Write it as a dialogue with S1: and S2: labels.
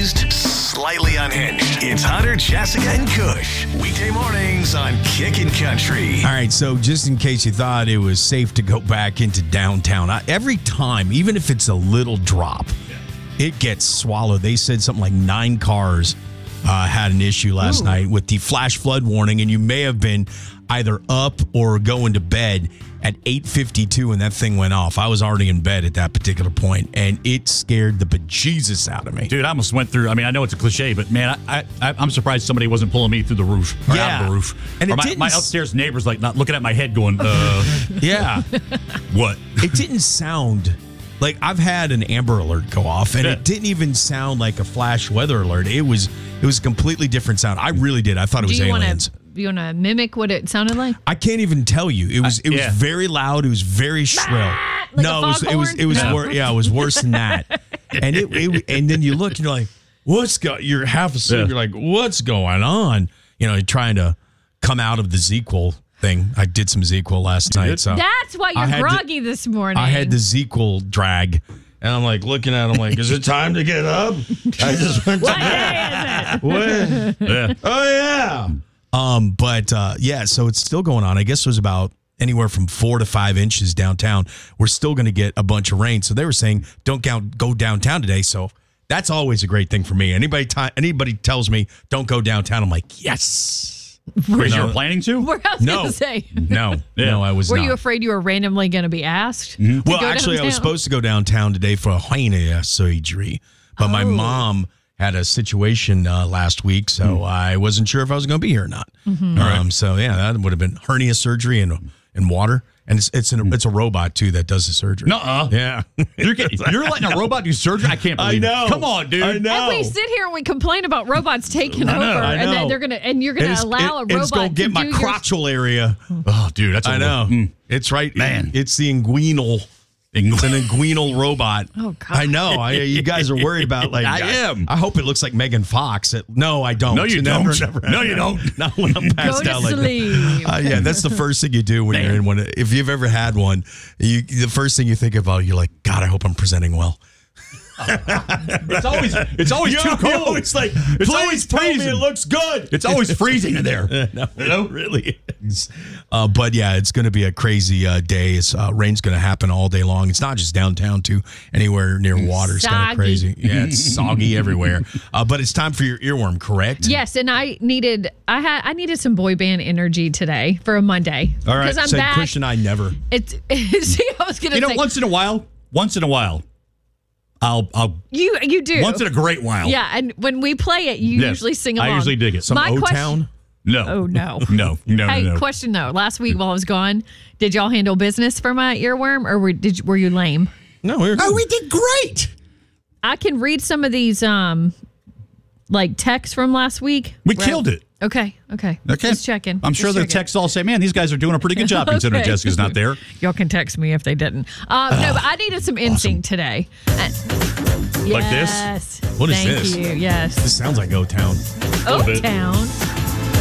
S1: crazed, slightly unhinged. It's Hunter, Jessica, and Kush. Weekday mornings on Kickin' Country.
S2: All right, so just in case you thought it was safe to go back into downtown, every time, even if it's a little drop, it gets swallowed. They said something like 9 cars had an issue last night with the flash flood warning, and you may have been either up or going to bed at 8:52 when that thing went off. I was already in bed at that particular point, and it scared the bejesus out of me.
S3: Dude, I almost went through. I mean, I know it's a cliche, but man, I'm surprised somebody wasn't pulling me through the roof or out of the roof.
S2: And
S3: or my upstairs neighbor's like not looking at my head going,
S2: yeah.
S3: What?
S2: It didn't sound like I've had an Amber Alert go off, and it didn't even sound like a flash weather alert. It was a completely different sound. I really did. I thought it was aliens.
S4: You want to mimic what it sounded like?
S2: I can't even tell you. It was very loud. It was very shrill.
S4: Like it
S2: was worse than that. And and then you look and you're like, you're half asleep. You're like, what's going on? You know, you're trying to come out of the ZQL thing. I did some ZQL last night. So
S4: that's why you're groggy this morning.
S2: I had the ZQL drag. And I'm like looking at him like, is it time to get up? I just went to bed. What? Yeah. Oh, yeah. So it's still going on. I guess it was about anywhere from 4 to 5 inches downtown. We're still going to get a bunch of rain. So they were saying, don't go downtown today. So that's always a great thing for me. Anybody tells me, don't go downtown, I'm like, yes.
S3: Because you were planning to?
S4: I was going to say.
S2: No, I was not.
S4: Were you afraid you were randomly going to be asked?
S2: Well, actually, I was supposed to go downtown today for a hernia surgery. But my mom had a situation last week, so I wasn't sure if I was going to be here or not. So, that would have been hernia surgery and water. And it's a robot, too, that does the surgery.
S3: Nuh-uh.
S2: Yeah.
S3: You're letting a robot do surgery? I can't believe it. Come on, dude.
S2: I know.
S4: And we sit here and we complain about robots taking over.
S2: I know.
S4: And you're going to allow a robot
S2: it's going to get my crotchal area.
S3: Oh, dude, that's
S2: I know. It's right.
S3: Man.
S2: It's the inguinal. It's an inguinal robot.
S4: Oh, God.
S2: I know. You guys are worried about
S3: I am.
S2: I hope it looks like Megan Fox. No, I don't.
S3: No, you don't.
S2: Never,
S3: no, you don't.
S2: Not when I'm passed out like that. That's the first thing you do when you're in one. If you've ever had one, the first thing you think about, you're like, God, I hope I'm presenting well.
S3: It's always too cold.
S2: It's like,
S3: it's
S2: please
S3: always
S2: tell me
S3: freezing.
S2: it looks good.
S3: It's always freezing in there.
S2: No, it really is. But yeah, it's going to be a crazy day. Rain's going to happen all day long. It's not just downtown too. Anywhere near water. It's kind of crazy. Yeah, it's soggy everywhere. But it's time for your earworm, correct?
S4: Yes, and I needed some boy band energy today for a Monday.
S2: All right,
S4: I'm
S2: so
S4: back.
S2: Kush and I never.
S4: See, I was going to say.
S3: Once in a while. I'll
S4: you do
S3: once in a great while.
S4: Yeah, and when we play it, you usually sing along.
S3: I usually dig it.
S2: Some O-Town?
S3: No.
S4: Oh no.
S3: No.
S4: Hey, question though. Last week while I was gone, did y'all handle business for my earworm, or were you lame?
S2: No, we
S3: did great.
S4: I can read some of these like texts from last week.
S3: We killed it.
S4: Okay. Just checking.
S3: I'm sure the texts all say, man, these guys are doing a pretty good job considering Jessica's not there.
S4: Y'all can text me if they didn't. No, but I needed some instinct today.
S3: Like this?
S2: What is
S4: Thank
S2: this?
S4: you. Yes.
S2: This sounds like O-Town.
S4: O-Town.